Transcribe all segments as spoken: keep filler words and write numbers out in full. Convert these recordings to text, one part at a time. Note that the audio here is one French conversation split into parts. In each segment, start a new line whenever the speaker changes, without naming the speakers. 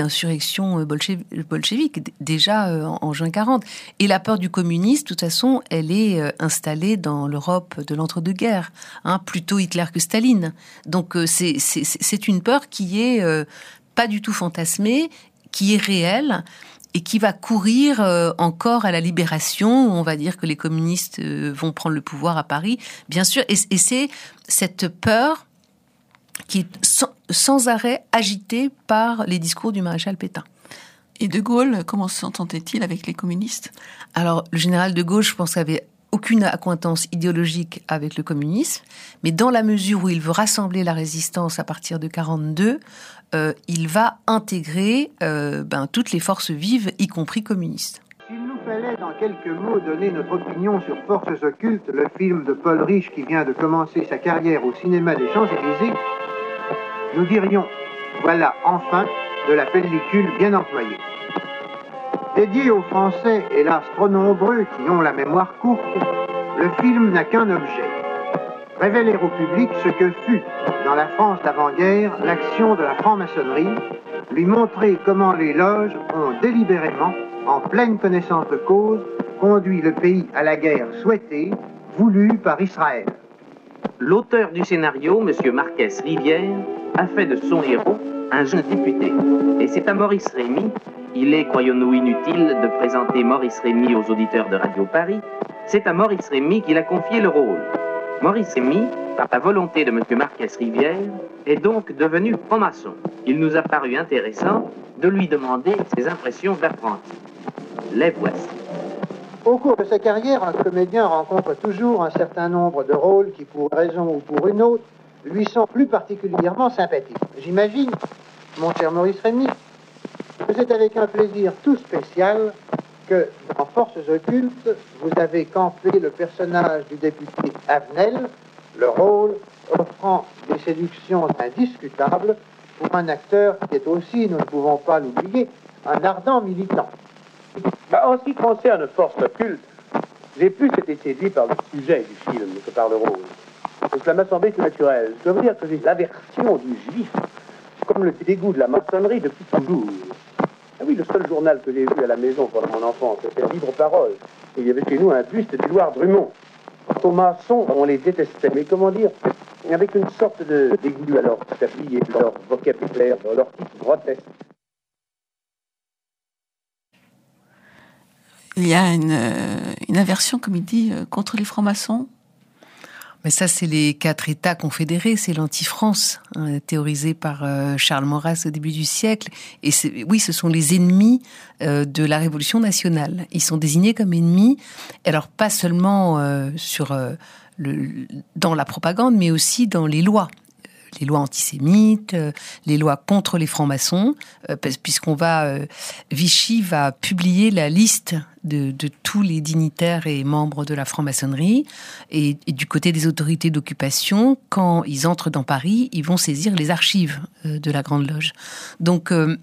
insurrection bolchevique, déjà en juin quarante. Et la peur du communisme, de toute façon, elle est installée dans l'Europe de l'entre-deux-guerres, hein, plutôt Hitler que Staline. Donc c'est, c'est, c'est une peur qui est euh, pas du tout fantasmée, qui est réelle, et qui va courir euh, encore à la libération, où on va dire que les communistes euh, vont prendre le pouvoir à Paris, bien sûr. Et, et c'est cette peur qui est sans, sans arrêt agitée par les discours du maréchal Pétain.
Et De Gaulle, comment s'entendait-il avec les communistes ?
Alors, le général de Gaulle, je pense, avait aucune accointance idéologique avec le communisme, mais dans la mesure où il veut rassembler la résistance à partir de quarante-deux, euh, il va intégrer euh, ben, toutes les forces vives, y compris communistes.
S'il nous fallait dans quelques mots donner notre opinion sur Forces occultes, le film de Paul Riche qui vient de commencer sa carrière au cinéma des Champs-Élysées, nous dirions, voilà enfin de la pellicule bien employée. Dédié aux Français, hélas trop nombreux, qui ont la mémoire courte, le film n'a qu'un objet. Révéler au public ce que fut, dans la France d'avant-guerre, l'action de la franc-maçonnerie, lui montrer comment les loges ont délibérément, en pleine connaissance de cause, conduit le pays à la guerre souhaitée, voulue par Israël.
L'auteur du scénario, M. Marquès Rivière, a fait de son héros un jeune député. Et c'est à Maurice Rémy, il est, croyons-nous, inutile de présenter Maurice Rémy aux auditeurs de Radio Paris, c'est à Maurice Rémy qu'il a confié le rôle. Maurice Rémy, par la volonté de M. Marquès Rivière, est donc devenu franc-maçon. Il nous a paru intéressant de lui demander ses impressions d'apprenti. Les voici.
Au cours de sa carrière, un comédien rencontre toujours un certain nombre de rôles qui, pour une raison ou pour une autre, lui sont plus particulièrement sympathiques. J'imagine, mon cher Maurice Rémy, que c'est avec un plaisir tout spécial que, dans Forces occultes, vous avez campé le personnage du député Avenel, le rôle offrant des séductions indiscutables pour un acteur qui est aussi, nous ne pouvons pas l'oublier, un ardent militant.
Bah, en ce qui concerne Forces occultes, j'ai plus été séduit par le sujet du film que par le rôle. Donc cela m'a semblé tout naturel. Je dois vous dire que j'ai l'aversion du juif, comme le dégoût de la maçonnerie depuis toujours. Ah oui, le seul journal que j'ai vu à la maison pendant mon enfance, c'était Libre Parole. Et il y avait chez nous un buste d'Édouard Drummond. Quant aux maçons, on les détestait, mais comment dire, avec une sorte de dégoût à leur tapis et leur vocabulaire, dans leur titre grotesque.
Il y a une, une aversion, comme il dit, contre les francs-maçons.
Mais ça, c'est les quatre États confédérés, c'est l'anti-France, hein, théorisé par euh, Charles Maurras au début du siècle. Et c'est, oui, ce sont les ennemis euh, de la Révolution nationale. Ils sont désignés comme ennemis, alors pas seulement euh, sur euh, le, dans la propagande, mais aussi dans les lois. Les lois antisémites, euh, les lois contre les francs-maçons, euh, puisqu'on va, euh, Vichy va publier la liste de, de tous les dignitaires et membres de la franc-maçonnerie, et, et du côté des autorités d'occupation, quand ils entrent dans Paris, ils vont saisir les archives euh, de la Grande Loge. Donc, euh,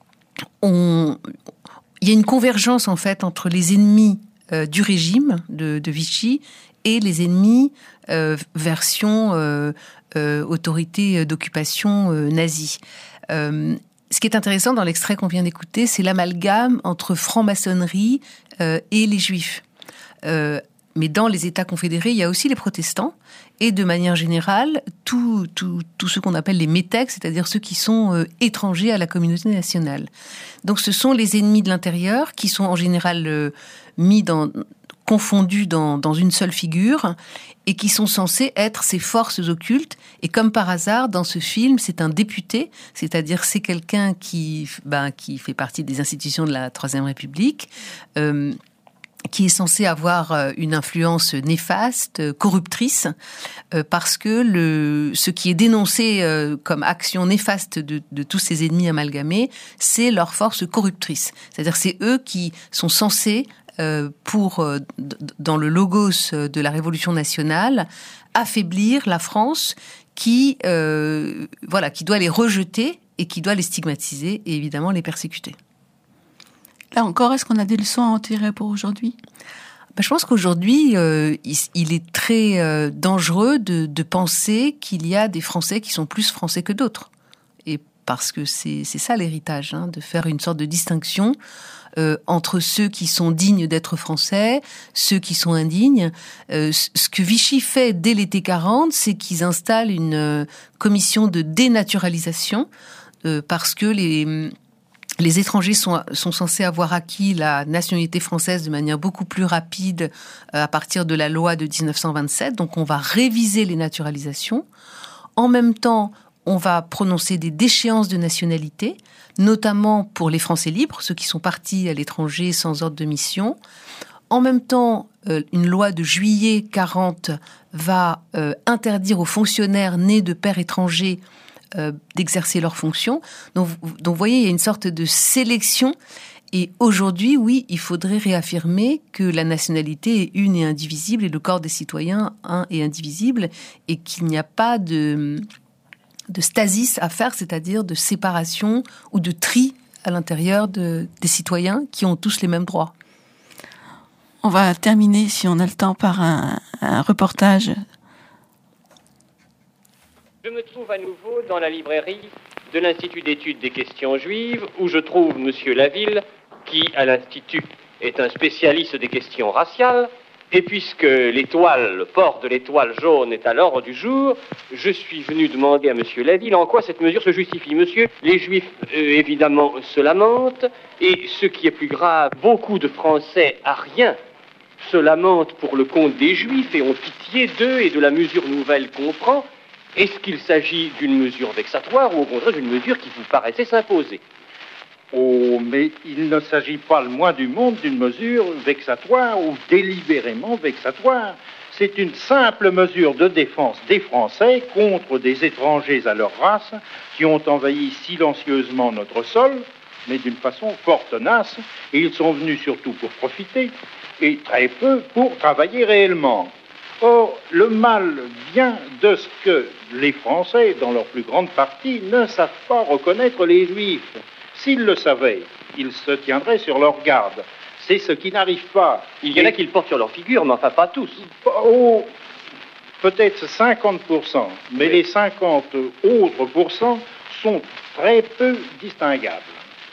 on, il y a une convergence en fait entre les ennemis euh, du régime de, de Vichy et les ennemis euh, version euh, euh, autorité d'occupation euh, nazie. Euh, ce qui est intéressant dans l'extrait qu'on vient d'écouter, c'est l'amalgame entre franc-maçonnerie euh, et les juifs. Euh, mais dans les États confédérés, il y a aussi les protestants et de manière générale, tous tout, tout ceux qu'on appelle les métèques, c'est-à-dire ceux qui sont euh, étrangers à la communauté nationale. Donc ce sont les ennemis de l'intérieur qui sont en général euh, mis dans... confondus dans, dans une seule figure et qui sont censés être ces forces occultes. Et comme par hasard, dans ce film, c'est un député, c'est-à-dire c'est quelqu'un qui, ben, qui fait partie des institutions de la Troisième République, euh, qui est censé avoir une influence néfaste, corruptrice, euh, parce que le, ce qui est dénoncé euh, comme action néfaste de, de tous ces ennemis amalgamés, c'est leur force corruptrice. C'est-à-dire c'est eux qui sont censés Euh, pour, euh, d- dans le logos de la Révolution nationale, affaiblir la France qui, euh, voilà, qui doit les rejeter et qui doit les stigmatiser et évidemment les persécuter.
Là encore, est-ce qu'on a des leçons à en tirer pour aujourd'hui ?
Ben, je pense qu'aujourd'hui, euh, il, il est très euh, dangereux de, de penser qu'il y a des Français qui sont plus Français que d'autres. Et parce que c'est, c'est ça l'héritage, hein, de faire une sorte de distinction euh, entre ceux qui sont dignes d'être français, ceux qui sont indignes. Euh, ce que Vichy fait dès l'été quarante, c'est qu'ils installent une euh, commission de dénaturalisation, euh, parce que les... Les étrangers sont, sont censés avoir acquis la nationalité française de manière beaucoup plus rapide à partir de la loi de dix-neuf cent vingt-sept. Donc on va réviser les naturalisations. En même temps, on va prononcer des déchéances de nationalité, notamment pour les Français libres, ceux qui sont partis à l'étranger sans ordre de mission. En même temps, une loi de juillet quarante va interdire aux fonctionnaires nés de pères étrangers Euh, d'exercer leurs fonctions. Donc, donc, vous voyez, il y a une sorte de sélection. Et aujourd'hui, oui, il faudrait réaffirmer que la nationalité est une et indivisible et le corps des citoyens un et indivisible, et qu'il n'y a pas de, de stasis à faire, c'est-à-dire de séparation ou de tri à l'intérieur de, des citoyens qui ont tous les mêmes droits.
On va terminer, si on a le temps, par un, un reportage.
Je me trouve à nouveau dans la librairie de l'Institut d'études des questions juives, où je trouve Monsieur Laville, qui, à l'Institut, est un spécialiste des questions raciales. Et puisque l'étoile, le port de l'étoile jaune est à l'ordre du jour, je suis venu demander à Monsieur Laville en quoi cette mesure se justifie. Monsieur, les Juifs, euh, évidemment, se lamentent, et ce qui est plus grave, beaucoup de Français à rien se lamentent pour le compte des Juifs et ont pitié d'eux et de la mesure nouvelle qu'on prend. Est-ce qu'il s'agit d'une mesure vexatoire ou au contraire d'une mesure qui vous paraissait s'imposer ?
Oh, mais il ne s'agit pas le moins du monde d'une mesure vexatoire ou délibérément vexatoire. C'est une simple mesure de défense des Français contre des étrangers à leur race qui ont envahi silencieusement notre sol, mais d'une façon fort tenace, et ils sont venus surtout pour profiter, et très peu pour travailler réellement. Or, le mal vient de ce que les Français, dans leur plus grande partie, ne savent pas reconnaître les Juifs. S'ils le savaient, ils se tiendraient sur leur garde. C'est ce qui n'arrive pas.
Il y en a qui le portent sur leur figure, mais enfin pas tous.
Oh, peut-être cinquante pour cent, mais oui. Les cinquante autres pourcents sont très peu distinguables.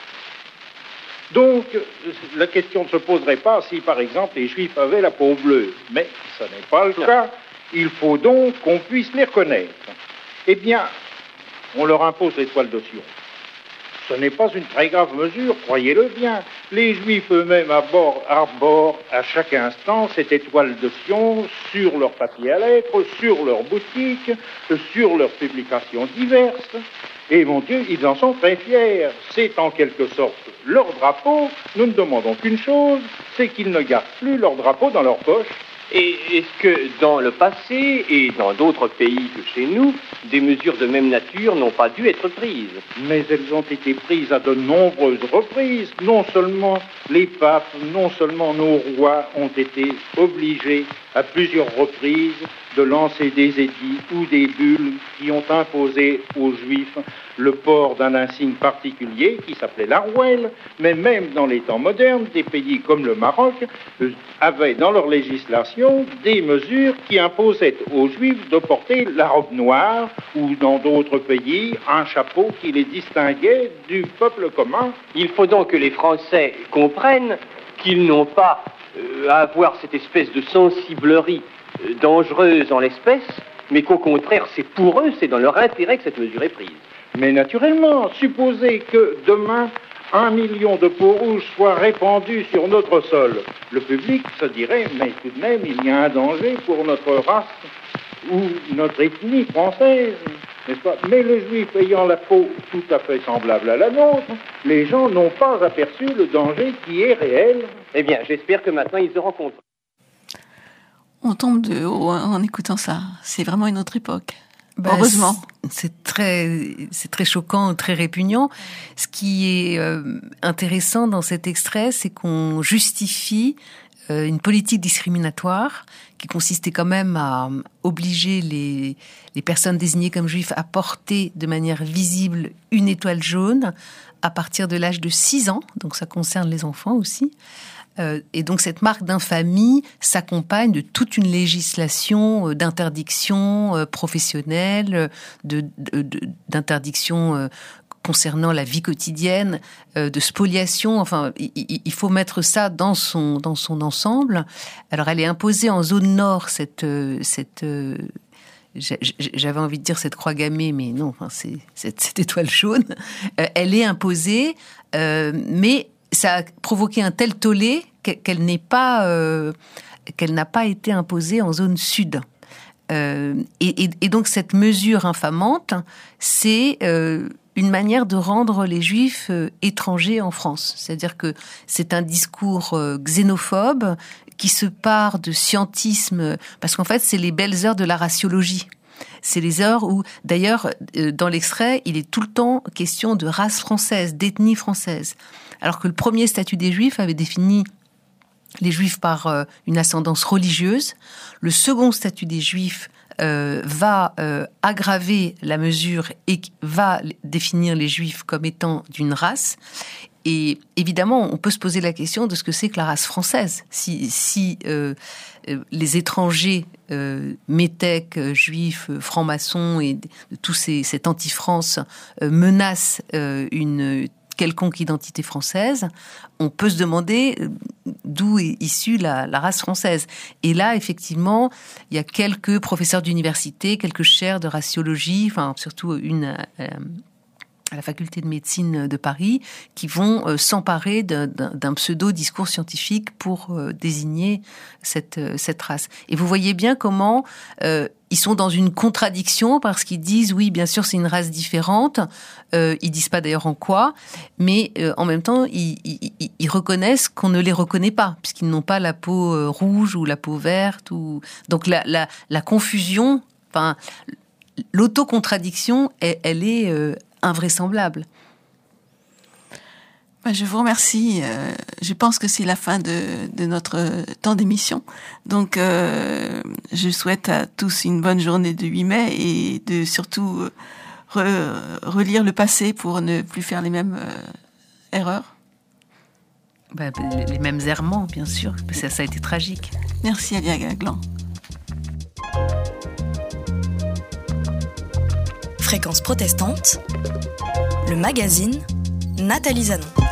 Donc, la question ne se poserait pas si, par exemple, les Juifs avaient la peau bleue. Mais ce n'est pas le cas. Il faut donc qu'on puisse les reconnaître. Eh bien, on leur impose l'étoile de Sion. Ce n'est pas une très grave mesure, croyez-le bien. Les Juifs eux-mêmes arborent à chaque instant cette étoile de Sion sur leur papier à lettres, sur leurs boutiques, sur leurs publications diverses. Et mon Dieu, ils en sont très fiers. C'est en quelque sorte leur drapeau. Nous ne demandons qu'une chose, c'est qu'ils ne gardent plus leur drapeau dans leur poche.
Et est-ce que dans le passé et dans d'autres pays que chez nous, des mesures de même nature n'ont pas dû être prises ?
Mais elles ont été prises à de nombreuses reprises. Non seulement les papes, non seulement nos rois ont été obligés à plusieurs reprises de lancer des édits ou des bulles qui ont imposé aux Juifs le port d'un insigne particulier qui s'appelait l'arouelle, mais même dans les temps modernes, des pays comme le Maroc avaient dans leur législation des mesures qui imposaient aux Juifs de porter la robe noire ou dans d'autres pays un chapeau qui les distinguait du peuple commun.
Il faut donc que les Français comprennent qu'ils n'ont pas euh, à avoir cette espèce de sensiblerie euh, dangereuse en l'espèce, mais qu'au contraire, c'est pour eux, c'est dans leur intérêt que cette mesure est prise.
Mais naturellement, supposez que demain, un million de peaux rouges soient répandues sur notre sol. Le public se dirait, mais tout de même, il y a un danger pour notre race ou notre ethnie française, n'est-ce pas ? Mais les Juifs ayant la peau tout à fait semblable à la nôtre, les gens n'ont pas aperçu le danger qui est réel.
Eh bien, j'espère que maintenant ils auront compris.
On tombe de haut en écoutant ça. C'est vraiment une autre époque.
Ben,
heureusement.
C'est très, c'est très choquant, très répugnant. Ce qui est euh, intéressant dans cet extrait, c'est qu'on justifie euh, une politique discriminatoire qui consistait quand même à obliger les, les personnes désignées comme juifs à porter de manière visible une étoile jaune à partir de l'âge de six ans. Donc ça concerne les enfants aussi. Euh, et donc cette marque d'infamie s'accompagne de toute une législation euh, d'interdiction euh, professionnelle, de, de, de, d'interdiction euh, concernant la vie quotidienne, euh, de spoliation. Enfin, il, il faut mettre ça dans son dans son ensemble. Alors, elle est imposée en zone nord, cette cette euh, j'avais envie de dire cette croix gammée, mais non, enfin, c'est cette, cette étoile jaune. Euh, elle est imposée, euh, mais ça a provoqué un tel tollé qu'elle n'est pas euh, qu'elle n'a pas été imposée en zone sud. Euh, et, et, et donc cette mesure infamante, c'est euh, une manière de rendre les Juifs euh, étrangers en France. C'est-à-dire que c'est un discours euh, xénophobe qui se part de scientisme, parce qu'en fait, c'est les belles heures de la raciologie. C'est les heures où, d'ailleurs, euh, dans l'extrait, il est tout le temps question de race française, d'ethnie française. Alors que le premier statut des Juifs avait défini les Juifs par euh, une ascendance religieuse. Le second statut des Juifs euh, va euh, aggraver la mesure et va définir les Juifs comme étant d'une race. Et évidemment, on peut se poser la question de ce que c'est que la race française. Si, si euh, euh, les étrangers, euh, métèques, euh, juifs, euh, francs-maçons et de, de tous ces, cette anti-France euh, menacent euh, une quelconque identité française, on peut se demander d'où est issue la, la race française. Et là, effectivement, il y a quelques professeurs d'université, quelques chaires de raciologie, enfin surtout une euh, à la faculté de médecine de Paris, qui vont euh, s'emparer d'un, d'un pseudo-discours scientifique pour euh, désigner cette, euh, cette race. Et vous voyez bien comment euh, ils sont dans une contradiction, parce qu'ils disent, oui, bien sûr, c'est une race différente, euh, ils disent pas d'ailleurs en quoi, mais euh, en même temps, ils, ils, ils reconnaissent qu'on ne les reconnaît pas, puisqu'ils n'ont pas la peau euh, rouge ou la peau verte. Ou... Donc la, la, la confusion, enfin, l'autocontradiction, elle, elle est... Euh, invraisemblable.
Je vous remercie. Euh, je pense que c'est la fin de, de notre temps d'émission. Donc, euh, je souhaite à tous une bonne journée de huit mai et de surtout re, relire le passé pour ne plus faire les mêmes euh, erreurs.
Bah, les mêmes errements, bien sûr. Ça, ça a été tragique.
Merci, Alia Gaglan.
Fréquence protestante, le magazine Nathalie Zanon.